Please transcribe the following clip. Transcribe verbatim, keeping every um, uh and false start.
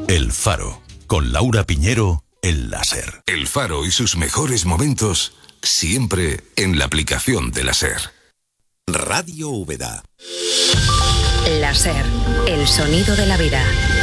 El Faro, con Laura Piñero, el la SER. El Faro y sus mejores momentos, siempre en la aplicación de la SER. Radio Úbeda. La SER, el sonido de la vida.